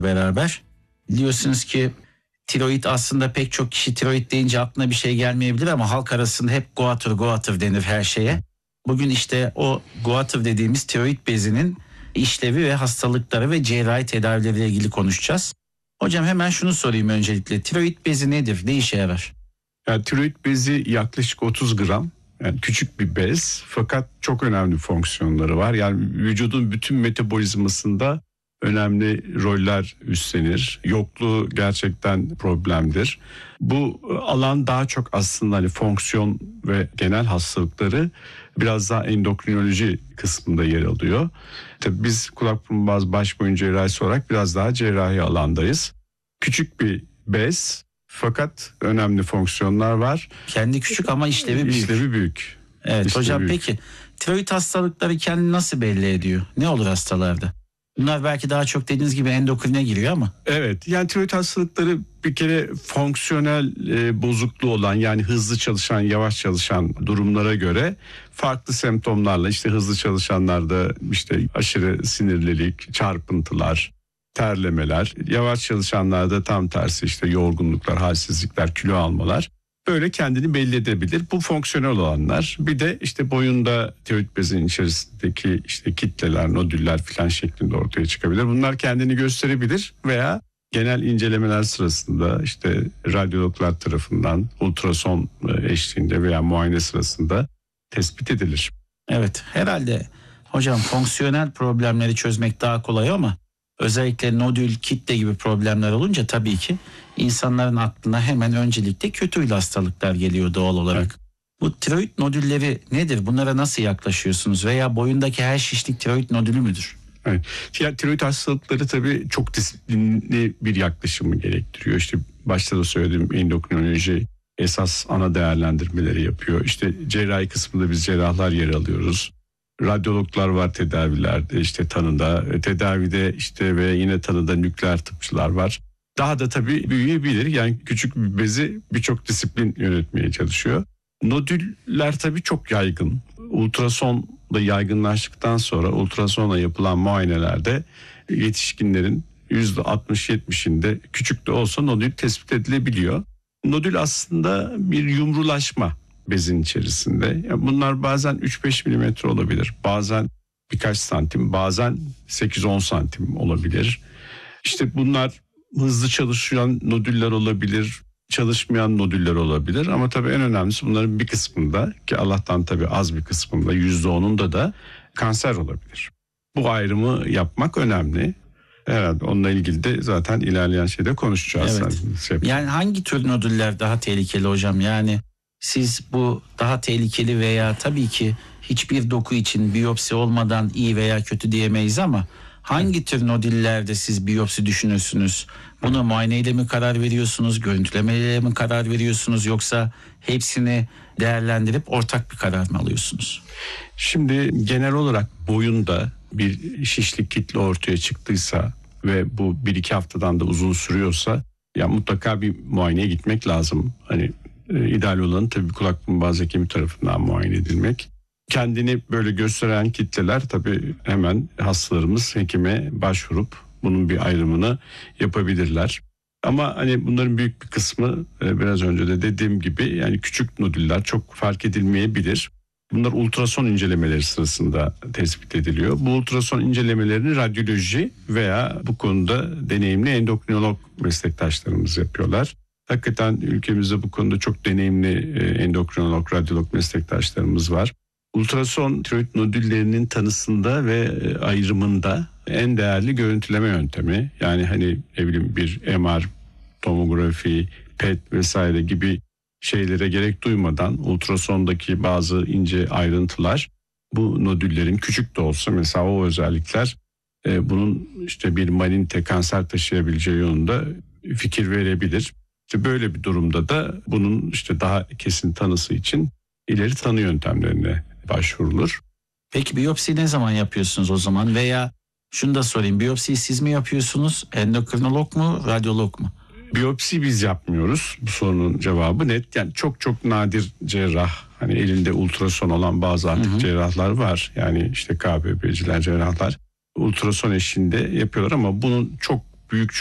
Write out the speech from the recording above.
beraber. Biliyorsunuz ki tiroid, aslında pek çok kişi tiroid deyince aklına bir şey gelmeyebilir ama halk arasında hep goiter denir her şeye. Bugün işte o goiter dediğimiz tiroid bezinin işlevi ve hastalıkları ve cerrahi tedavileriyle ilgili konuşacağız. Hocam hemen şunu sorayım öncelikle. Tiroid bezi nedir? Ne işe yarar? Yani tiroid bezi yaklaşık 30 gram. Yani küçük bir bez fakat çok önemli fonksiyonları var. Yani vücudun bütün metabolizmasında önemli roller üstlenir. Yokluğu gerçekten problemdir. Bu alan daha çok aslında hani fonksiyon ve genel hastalıkları biraz daha endokrinoloji kısmında yer alıyor. Tabii biz kulak burun boğaz baş boyun cerrahisi olarak biraz daha cerrahi alandayız. Küçük bir bez fakat önemli fonksiyonlar var. Kendi küçük ama işlevi büyük. İşlevi büyük. Evet İşlevi hocam büyük. Peki tiroid hastalıkları kendini nasıl belli ediyor? Ne olur hastalarda? Bunlar belki daha çok dediğiniz gibi endokrine giriyor ama. Evet, yani tiroid hastalıkları bir kere fonksiyonel bozukluğu olan, yani hızlı çalışan yavaş çalışan durumlara göre farklı semptomlarla, işte hızlı çalışanlarda işte aşırı sinirlilik, çarpıntılar, terlemeler, yavaş çalışanlarda tam tersi işte yorgunluklar, halsizlikler, kilo almalar böyle kendini belli edebilir. Bu fonksiyonel olanlar. Bir de işte boyunda tiroid bezinin içerisindeki işte kitleler, nodüller falan şeklinde ortaya çıkabilir. Bunlar kendini gösterebilir veya genel incelemeler sırasında işte radyologlar tarafından ultrason eşliğinde veya muayene sırasında tespit edilir. Evet, herhalde hocam fonksiyonel problemleri çözmek daha kolay ama özellikle nodül, kitle gibi problemler olunca tabii ki insanların aklına hemen öncelikle kötü huylu hastalıklar geliyor doğal olarak. Evet. Bu tiroid nodülleri nedir? Bunlara nasıl yaklaşıyorsunuz? Veya boyundaki her şişlik tiroid nodülü müdür? Evet. Yani tiroid hastalıkları tabii çok disiplinli bir yaklaşımı gerektiriyor. İşte başta da söylediğim endokrinoloji esas ana değerlendirmeleri yapıyor. İşte cerrahi kısmında biz cerrahlar yer alıyoruz. Radyologlar var tedavilerde, işte tanıda, tedavide işte ve yine tanıda nükleer tıpçılar var. Daha da tabii büyüyebilir. Yani küçük bir bezi birçok disiplin yönetmeye çalışıyor. Nodüller tabii çok yaygın. Ultrason da yaygınlaştıktan sonra ultrasonla yapılan muayenelerde yetişkinlerin %60-70'inde küçük de olsa nodül tespit edilebiliyor. Nodül aslında bir yumrulaşma bezin içerisinde. Yani bunlar bazen 3-5 milimetre olabilir. Bazen birkaç santim, bazen 8-10 santim olabilir. İşte bunlar hızlı çalışan nodüller olabilir, çalışmayan nodüller olabilir. Ama tabii en önemlisi bunların bir kısmında, ki Allah'tan tabii az bir kısmında, %10'unda da kanser olabilir. Bu ayrımı yapmak önemli. Herhalde onunla ilgili de zaten ilerleyen şeyde konuşacağız. Evet. Yani hangi tür nodüller daha tehlikeli hocam? Yani siz bu daha tehlikeli veya tabii ki hiçbir doku için biyopsi olmadan iyi veya kötü diyemeyiz ama hangi tür nodüllerde siz biyopsi düşünürsünüz? Buna muayeneyle mi karar veriyorsunuz, görüntülemeyle mi karar veriyorsunuz, yoksa hepsini değerlendirip ortak bir karar mı alıyorsunuz? Şimdi genel olarak boyunda bir şişlik kitle ortaya çıktıysa ve bu 1-2 haftadan da uzun sürüyorsa ya mutlaka bir muayeneye gitmek lazım. Hani ideal olanı tabii kulak burun boğaz hekimi tarafından muayene edilmek. Kendini böyle gösteren kitleler tabii hemen hastalarımız hekime başvurup bunun bir ayrımını yapabilirler. Ama hani bunların büyük bir kısmı biraz önce de dediğim gibi yani küçük nodüller çok fark edilmeyebilir. Bunlar ultrason incelemeleri sırasında tespit ediliyor. Bu ultrason incelemelerini radyoloji veya bu konuda deneyimli endokrinolog meslektaşlarımız yapıyorlar. Hakikaten ülkemizde bu konuda çok deneyimli endokrinolog, radyolog meslektaşlarımız var. Ultrason tiroid nodüllerinin tanısında ve ayrımında en değerli görüntüleme yöntemi. Yani hani ne bileyim bir MR, tomografi, PET vesaire gibi şeylere gerek duymadan ultrasondaki bazı ince ayrıntılar bu nodüllerin küçük de olsa mesela o özellikler bunun işte bir maligne kanser taşıyabileceği yönünde fikir verebilir. İşte böyle bir durumda da bunun işte daha kesin tanısı için ileri tanı yöntemlerine başvurulur. Peki biyopsiyi ne zaman yapıyorsunuz o zaman, veya şunu da sorayım, biyopsiyi siz mi yapıyorsunuz, endokrinolog mu, radyolog mu? Biyopsi biz yapmıyoruz. Bu sorunun cevabı net. Yani çok nadir cerrah, hani elinde ultrason olan bazı artık cerrahlar var. Yani işte KBB'ciler, cerrahlar ultrason eşliğinde yapıyorlar ama bunun çok büyük